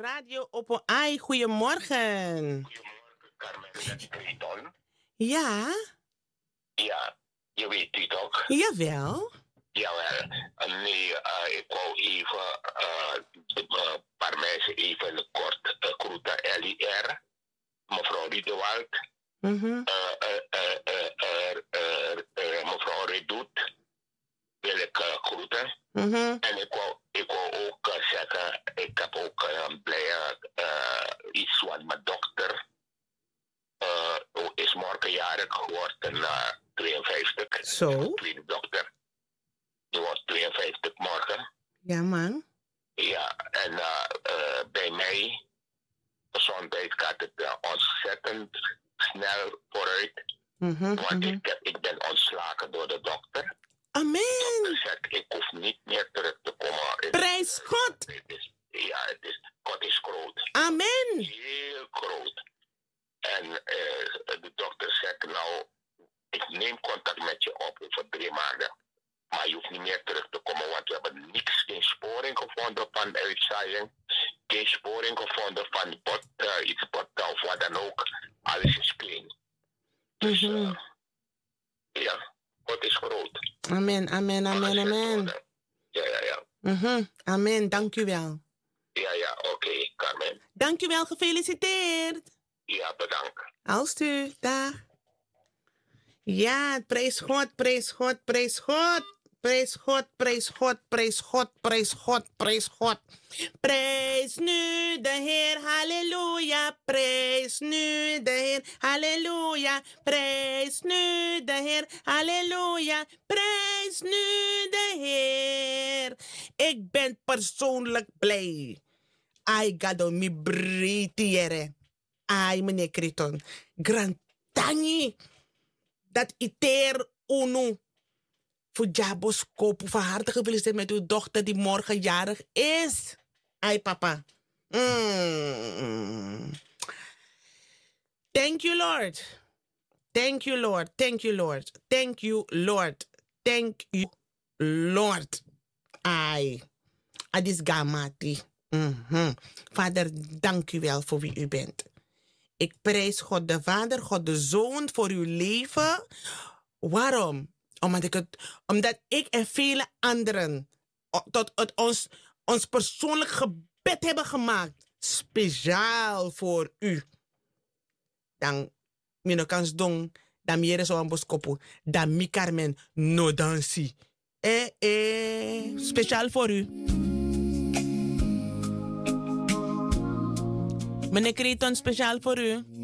Radio Open Ai. Goedemorgen. Goedemorgen, Carmen met Triton. Ja, Ja, je weet het toch? jawel. Jawel. Nee, ik wou even een paar mensen even kort groeten. LIR, mevrouw Riedewald, Mhm. mevrouw Redoet, wil ik groeten. Mhm. En ik wou ook zeggen, ik heb ook een blije iets van mijn dochter. Is morgen jarig geworden, 52. Zo. Mijn tweede dochter. Die wordt 52 morgen. Ja, man. Ja, en bij mij, gezondheid gaat het ontzettend snel vooruit. Mhm. Want ik ben ontslagen door de dokter. Amen. De dokter zegt, ik hoef niet meer terug te komen. Prijs God. God is groot. Amen. Heel groot. En de dokter zegt, nou, ik neem contact met je op over 3 maanden. Maar je hoeft niet meer terug te komen, want we hebben niks, geen sporing gevonden van uitzaaiing. Geen sporing gevonden van iets bot of wat dan ook. Alles is clean. Dus ja, God is groot. Amen, amen, amen, amen. Ja. Amen, dank u wel. Ja, oké, Carmen. Dank u wel, gefeliciteerd. Ja, bedankt. Als u, dag. Ja, prijs God, prijs God, prijs God. Prijs God, prijs God, prijs God, prijs God, prijs God. Prijs nu de Heer, halleluja. Prijs nu de Heer, halleluja. Prijs nu de Heer, halleluja. Prijs nu de Heer. Ik ben persoonlijk blij. Ai gado mi britiere. Ai meneer Kriton. Grantangi. Dat iter unu. Voor Jabos kopen. Van harte gefeliciteerd met uw dochter die morgen jarig is. Ai papa. Thank you, Lord. Thank you, Lord. Thank you, Lord. Thank you, Lord. Thank you, Lord. Ai. Adis gamati. Vader, dank u wel voor wie u bent. Ik prijs God de Vader, God de Zoon voor uw leven. Waarom? Omdat ik en vele anderen tot het ons persoonlijk gebed hebben gemaakt. Speciaal voor u. Dan, mino kans dong, dan miere zo een boskopu. Dan mi Carmen no dansi. Speciaal voor u. Meneer Kriton, speciaal voor u.